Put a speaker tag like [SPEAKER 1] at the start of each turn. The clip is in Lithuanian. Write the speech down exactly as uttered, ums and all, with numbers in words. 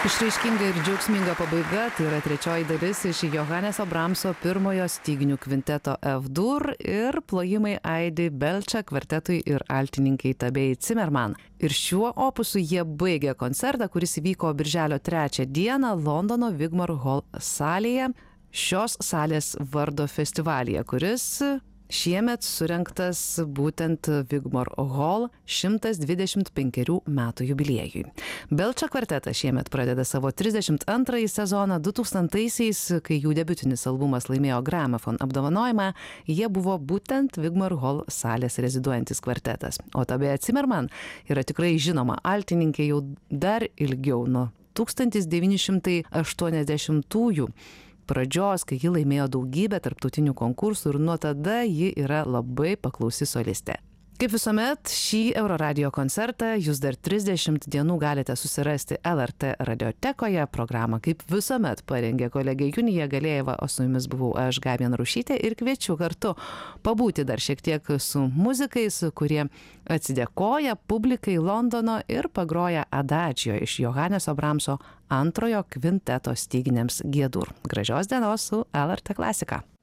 [SPEAKER 1] Išraiškinga ir džiaugsminga pabaiga, tai yra trečioji dalis iš Johaneso Bramso pirmojo styginių kvinteto F-dur ir plojimai aidi Belčia kvartetui ir altininkei Tabėjai Cimerman. Ir šiuo opusu jie baigė koncertą, kuris įvyko birželio trečią dieną Londono Wigmore Hall salėje, šios salės vardo festivalyje, kuris šiemet surengtas būtent Wigmore Hall šimtas dvidešimt penkerių metų jubiliejui. Belčia kvartetas šiemet pradeda savo trisdešimt antrąjį sezoną. du tūkstantaisiais, kai jų debiutinis albumas laimėjo Gramophone apdovanojimą, jie buvo būtent Wigmore Hall salės reziduojantis kvartetas. O Tabėja Cimerman yra tikrai žinoma altininkė jau dar ilgiau, nuo tūkstantis devyni šimtai aštuoniasdešimtųjų pradžios, kai ji laimėjo daugybę tarptautinių konkursų ir nuo tada ji yra labai paklausi solistė. Kaip visuomet, šį Euroradio koncertą jūs dar trisdešimt dienų galite susirasti L R T radiotekoje. Programą kaip visuomet parengė kolegė Junija Galėjeva, o su jumis buvau aš, Gabija Narušytė, ir kviečiu kartu pabūti dar šiek tiek su muzikais, kurie atsidėkoja publikai Londono ir pagroja Adagio iš Johaneso Bramso antrojo kvinteto styginiams G-dur. Gražios dienos su L R T klasika.